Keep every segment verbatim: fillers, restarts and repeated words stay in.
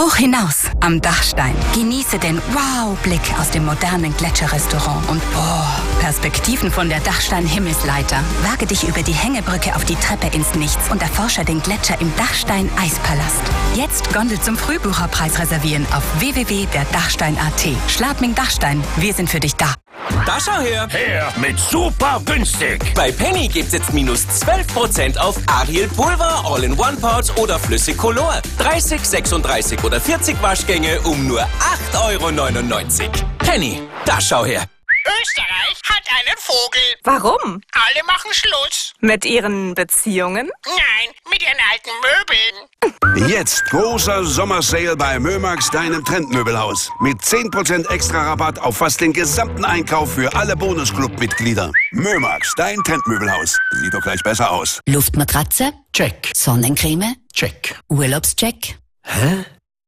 Hoch hinaus am Dachstein. Genieße den Wow-Blick aus dem modernen Gletscherrestaurant und boah, Perspektiven von der Dachstein-Himmelsleiter. Wage dich über die Hängebrücke auf die Treppe ins Nichts und erforsche den Gletscher im Dachstein-Eispalast. Jetzt Gondel zum Frühbucherpreis reservieren auf w w w punkt der dachstein punkt a t. Schladming Dachstein, wir sind für dich da. Da schau her! Her mit super günstig! Bei Penny gibt's jetzt minus zwölf Prozent auf Ariel Pulver, All-in-One-Parts oder Flüssig Color. dreißig, sechsunddreißig oder vierzig Waschgänge um nur acht Euro neunundneunzig. Penny, da schau her! Österreich hat einen Vogel. Warum? Alle machen Schluss. Mit ihren Beziehungen? Nein, mit ihren alten Möbeln. Jetzt großer Sommersale bei Mömax, deinem Trendmöbelhaus. Mit zehn Prozent extra Rabatt auf fast den gesamten Einkauf für alle Bonusclub-Mitglieder. Mömax, dein Trendmöbelhaus. Sieht doch gleich besser aus. Luftmatratze? Check. Sonnencreme? Check. Urlaubscheck? Hä?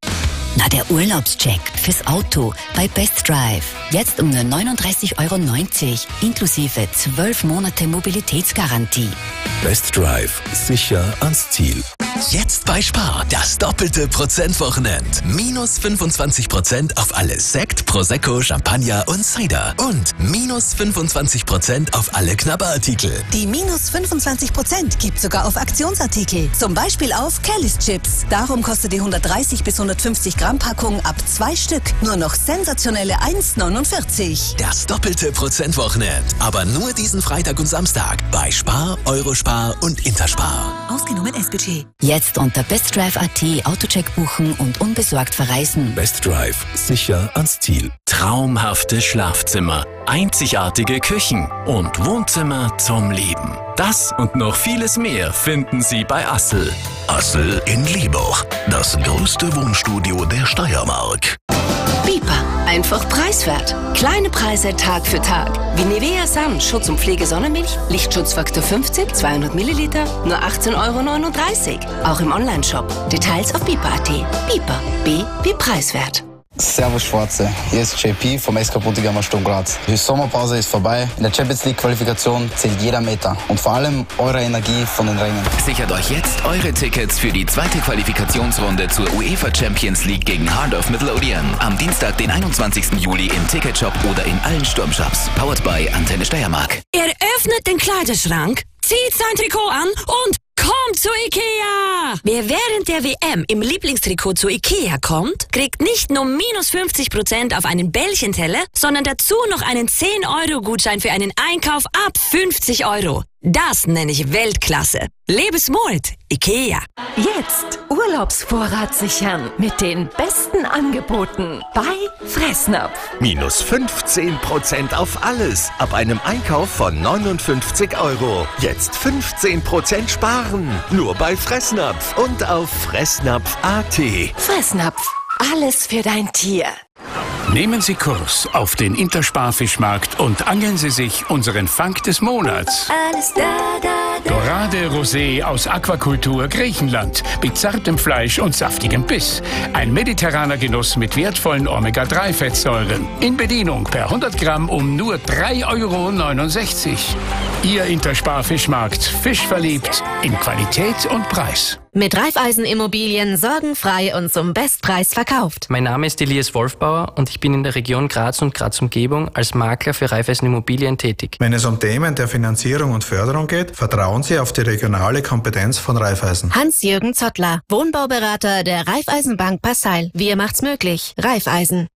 Na, der Urlaubscheck fürs Auto bei Best Drive. Jetzt um nur neununddreißig Euro neunzig, inklusive zwölf Monate Mobilitätsgarantie. Best Drive. Sicher ans Ziel. Jetzt bei Spar das doppelte Prozentwochenend. Minus fünfundzwanzig Prozent auf alle Sekt, Prosecco, Champagner und Cider. Und minus fünfundzwanzig Prozent auf alle Knabberartikel. Die minus fünfundzwanzig Prozent gibt sogar auf Aktionsartikel. Zum Beispiel auf Kelly's Chips. Darum kostet die hundertdreißig bis hundertfünfzig Gramm Packung ab zwei Stück nur noch sensationelle eins neunundvierzig. Das doppelte Prozentwochenend. Aber nur diesen Freitag und Samstag bei Spar, Eurospar und Interspar. Ausgenommen S-Budget. Jetzt unter bestdrive punkt a t Autocheck buchen und unbesorgt verreisen. Best Drive. Sicher ans Ziel. Traumhafte Schlafzimmer, einzigartige Küchen und Wohnzimmer zum Leben. Das und noch vieles mehr finden Sie bei Assel. Assel in Liebach. Das größte Wohnstudio der Steiermark. Bipa, einfach preiswert. Kleine Preise Tag für Tag. Wie Nivea Sun, Schutz- und Pflege-Sonnenmilch, Lichtschutzfaktor fünfzig, zweihundert Milliliter, nur achtzehn Euro neununddreißig. Auch im Onlineshop. Details auf bipa punkt a t. Bipa, B wie preiswert. Servus Schwarze, hier ist J P vom S K Buttigammer Sturm Graz. Die Sommerpause ist vorbei. In der Champions League Qualifikation zählt jeder Meter und vor allem eure Energie von den Rängen. Sichert euch jetzt eure Tickets für die zweite Qualifikationsrunde zur UEFA Champions League gegen Heart of Midlothian. Am Dienstag, den einundzwanzigsten Juli im Ticketshop oder in allen Sturmshops. Powered by Antenne Steiermark. Er öffnet den Kleiderschrank, zieht sein Trikot an und kommt zu Ikea! Wer während der W M im Lieblingstrikot zu Ikea kommt, kriegt nicht nur minus fünfzig Prozent auf einen Bällchenteller, sondern dazu noch einen zehn Euro Gutschein für einen Einkauf ab fünfzig Euro. Das nenne ich Weltklasse. Lebe smart, Ikea. Jetzt Urlaubsvorrat sichern mit den besten Angeboten bei Fressnapf. Minus fünfzehn Prozent auf alles ab einem Einkauf von neunundfünfzig Euro. Jetzt fünfzehn Prozent sparen. Nur bei Fressnapf und auf fressnapf punkt a t. Fressnapf. Alles für dein Tier. Nehmen Sie Kurs auf den Interspar-Fischmarkt und angeln Sie sich unseren Fang des Monats. Alles da, da, da. Dorade Rosé aus Aquakultur Griechenland mit zartem Fleisch und saftigem Biss. Ein mediterraner Genuss mit wertvollen Omega drei Fettsäuren. In Bedienung per hundert Gramm um nur drei Euro neunundsechzig. Ihr Interspar-Fischmarkt. Fisch verliebt in Qualität und Preis. Mit Raiffeisen Immobilien sorgenfrei und zum Bestpreis verkauft. Mein Name ist Elias Wolfbauer und ich bin in der Region Graz und Graz-Umgebung als Makler für Raiffeisen Immobilien tätig. Wenn es um Themen der Finanzierung und Förderung geht, vertrauen Sie auf die regionale Kompetenz von Raiffeisen. Hans-Jürgen Zottler, Wohnbauberater der Raiffeisenbank Passail. Wir macht's möglich. Raiffeisen.